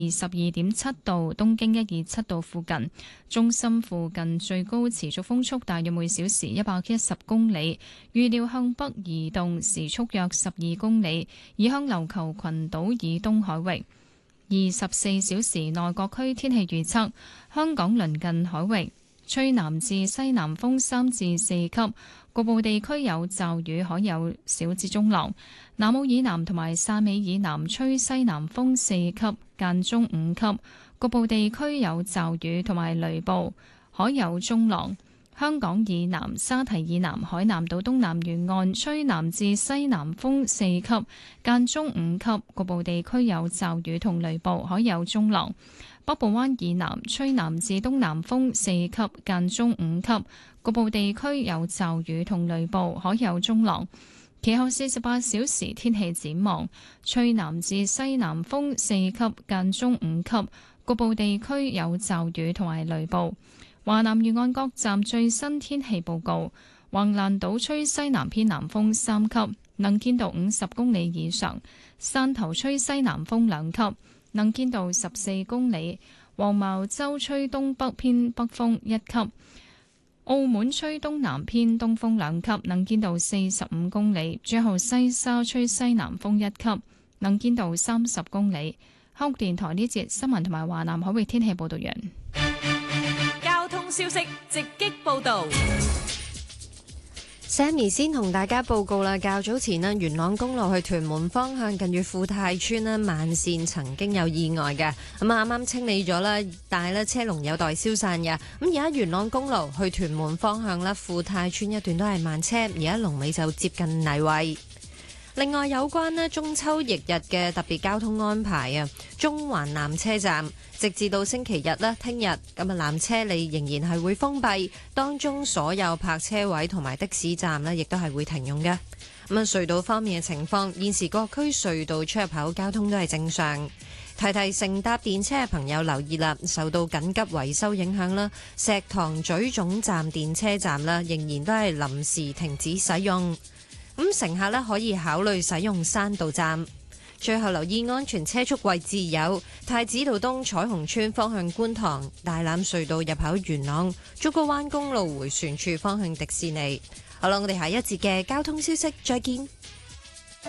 12.7度，東經127度附近，中心附近最高持續風速大約每小時110公里，預料向北移動，時速約12公里，移向琉球群島以東海域。24小時內各區天氣預測：香港鄰近海域吹南至西南風3至4級，局部地區有驟雨，可有小至中浪。南澳以南同埋汕尾以南吹西南風4級，間中5級，局部地區有驟雨同埋雷暴，可有中浪。香港以南、沙堤以南、海南島東南沿岸吹南至西南風4級，間中5級，局部地區有驟雨同雷暴，可有中浪。北部灣以南吹南至東南風4級，間中5級，局部地區有驟雨同雷暴，可有中浪。其後48小時天氣展望：吹南至西南風4級，間中5級，局部地區有驟雨同埋雷暴。華南沿岸各站最新天氣報告：橫瀾島吹西南偏南風3級，能見度50公里以上；汕頭吹西南風2級，能見度14公里；黃茅洲吹東北偏北風1級。澳門吹東南偏東風2級，能見度45公里；最後西沙吹西南風1級，能見度30公里。香港電台呢節新聞同埋華南海域天氣報道完。 交通消息直擊報道。 Sammy 先同大家報告啦，較早前呢，元朗公路去屯門方向近住富泰村呢，慢線曾經有意外嘅，咁啱啱清理咗啦，但係呢車龍有待消散嘅。咁而家元朗公路去屯門方向呢，富泰村一段都係慢車，而家龍尾就接近泥圍。另外有關呢中秋翌日嘅特別交通安排啊，中環南車站直至到星期日啦，聽日咁啊南車里仍然係會封閉，當中所有泊車位同埋的士站呢亦都係會停用嘅。咁啊隧道方面嘅情況，現時各區隧道出入口交通都係正常。提乘搭電車嘅朋友留意啦，受到緊急維修影響啦，石塘咀總站電車站啦仍然都係臨時停止使用。咁乘客呢可以考慮使用山道站。最後留意安全車速位置有太子道東彩虹村方向觀塘、大欖隧道入口元朗、竹篙灣公路迴旋處方向迪士尼。好啦，我哋下一節嘅交通消息再見。